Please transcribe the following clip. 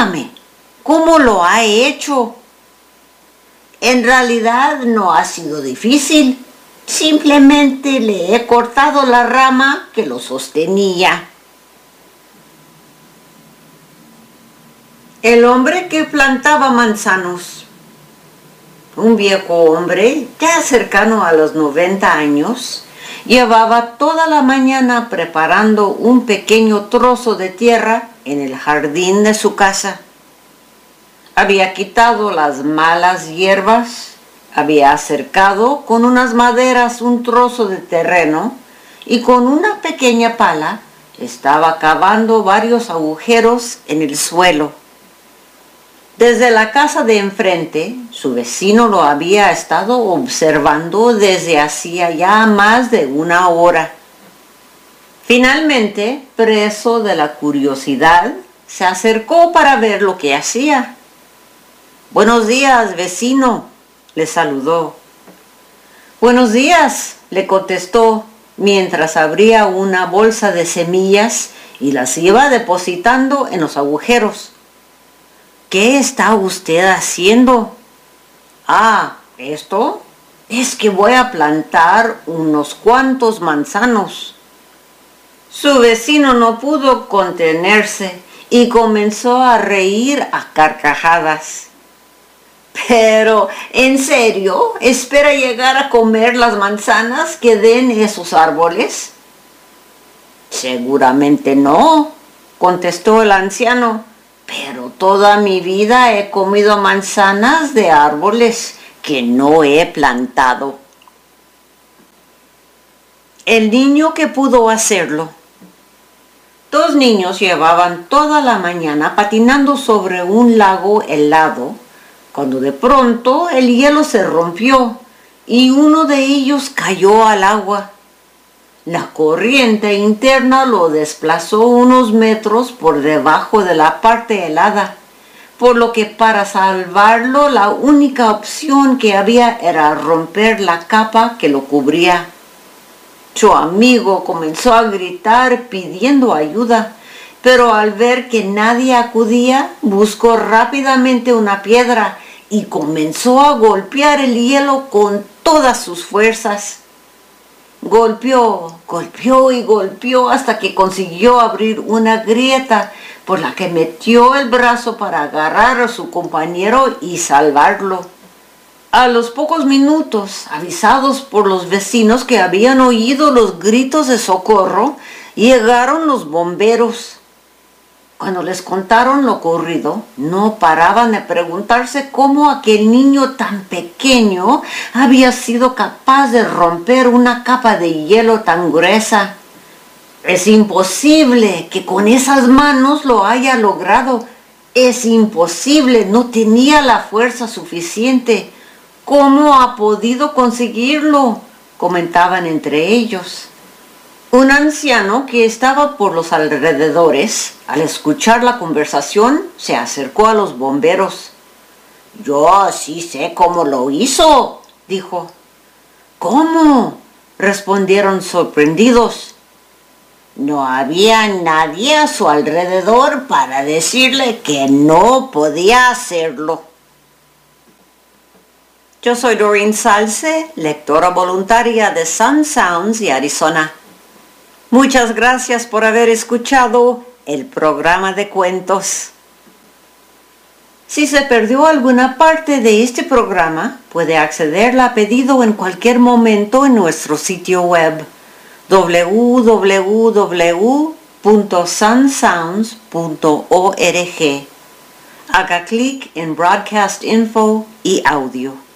dígame, ¿cómo lo ha hecho? En realidad no ha sido difícil. Simplemente le he cortado la rama que lo sostenía. El hombre que plantaba manzanos. Un viejo hombre, ya cercano a los 90 años, llevaba toda la mañana preparando un pequeño trozo de tierra en el jardín de su casa. Había quitado las malas hierbas, había acercado con unas maderas un trozo de terreno y con una pequeña pala estaba cavando varios agujeros en el suelo. Desde la casa de enfrente, su vecino lo había estado observando desde hacía ya más de una hora. Finalmente, preso de la curiosidad, se acercó para ver lo que hacía. «Buenos días, vecino», le saludó. «Buenos días», le contestó, mientras abría una bolsa de semillas y las iba depositando en los agujeros. «¿Qué está usted haciendo?» «Ah, ¿esto? Es que voy a plantar unos cuantos manzanos». Su vecino no pudo contenerse y comenzó a reír a carcajadas. «¿Pero, en serio, espera llegar a comer las manzanas que den esos árboles?» «Seguramente no», contestó el anciano, «pero toda mi vida he comido manzanas de árboles que no he plantado». El niño que pudo hacerlo. Dos niños llevaban toda la mañana patinando sobre un lago helado, cuando de pronto el hielo se rompió y uno de ellos cayó al agua. La corriente interna lo desplazó unos metros por debajo de la parte helada, por lo que para salvarlo la única opción que había era romper la capa que lo cubría. Su amigo comenzó a gritar pidiendo ayuda, pero al ver que nadie acudía, buscó rápidamente una piedra y comenzó a golpear el hielo con todas sus fuerzas. Golpeó, golpeó y golpeó hasta que consiguió abrir una grieta por la que metió el brazo para agarrar a su compañero y salvarlo. A los pocos minutos, avisados por los vecinos que habían oído los gritos de socorro, llegaron los bomberos. Cuando les contaron lo ocurrido, no paraban de preguntarse cómo aquel niño tan pequeño había sido capaz de romper una capa de hielo tan gruesa. «Es imposible que con esas manos lo haya logrado. Es imposible, no tenía la fuerza suficiente. ¿Cómo ha podido conseguirlo?», comentaban entre ellos. Un anciano que estaba por los alrededores, al escuchar la conversación, se acercó a los bomberos. «Yo sí sé cómo lo hizo», dijo. «¿Cómo?», respondieron sorprendidos. No había nadie a su alrededor para decirle que no podía hacerlo. Yo soy Doreen Salce, lectora voluntaria de Sun Sounds y Arizona. Muchas gracias por haber escuchado el programa de cuentos. Si se perdió alguna parte de este programa, puede accederla a pedido en cualquier momento en nuestro sitio web www.sunsounds.org. Haga clic en Broadcast Info y Audio.